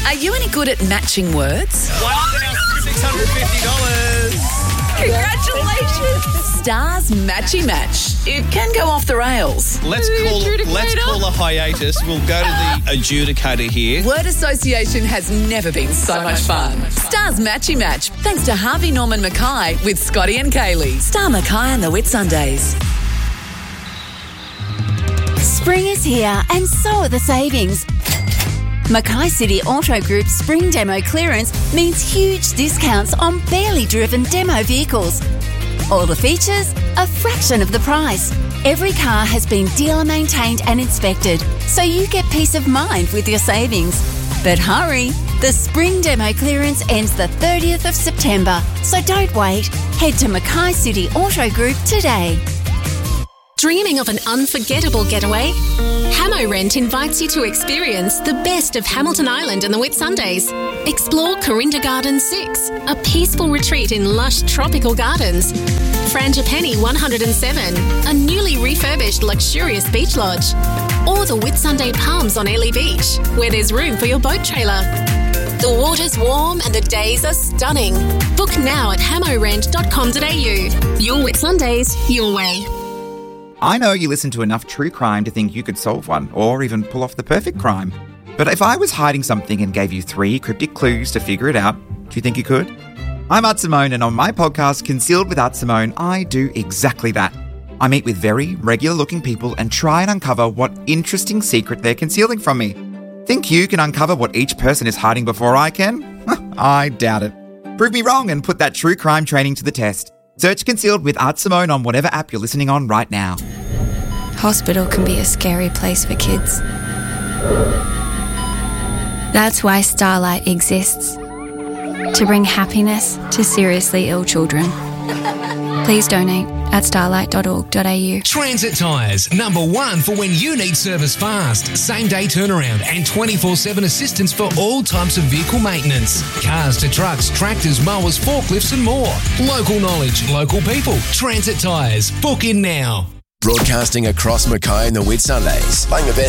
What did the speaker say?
Are you any good at matching words? $1,650. Congratulations! Stars Matchy Match. It can go off the rails. Let's call a hiatus. We'll go to the adjudicator here. Word association has never been so much fun. Stars Matchy Match, thanks to Harvey Norman Mackay with Scotty and Kaylee. Star Mackay and the Whitsundays. Spring is here and so are the savings. Mackay City Auto Group's spring demo clearance means huge discounts on barely driven demo vehicles. All the features, a fraction of the price. Every car has been dealer maintained and inspected, so you get peace of mind with your savings. But hurry, the spring demo clearance ends the 30th of September, so don't wait. Head to Mackay City Auto Group today. Dreaming of an unforgettable getaway? Hamo Rent invites you to experience the best of Hamilton Island and the Whitsundays. Explore Corinda Gardens 6, a peaceful retreat in lush tropical gardens. Frangipani 107, a newly refurbished luxurious beach lodge. Or the Whitsunday Palms on Airlie Beach, where there's room for your boat trailer. The water's warm and the days are stunning. Book now at hamorent.com.au. Your Whitsundays, your way. I know you listen to enough true crime to think you could solve one, or even pull off the perfect crime. But if I was hiding something and gave you 3 cryptic clues to figure it out, do you think you could? I'm Art Simone, and on my podcast, Concealed with Art Simone, I do exactly that. I meet with very regular-looking people and try and uncover what interesting secret they're concealing from me. Think you can uncover what each person is hiding before I can? I doubt it. Prove me wrong and put that true crime training to the test. Search Concealed with Art Simone on whatever app you're listening on right now. Hospital can be a scary place for kids. That's why Starlight exists. To bring happiness to seriously ill children. Please donate at starlight.org.au. Transit Tyres, #1 for when you need service fast. Same day turnaround and 24/7 assistance for all types of vehicle maintenance. Cars to trucks, tractors, mowers, forklifts and more. Local knowledge, local people. Transit Tyres. Book in now. Broadcasting across Mackay and the Whitsundays, playing the best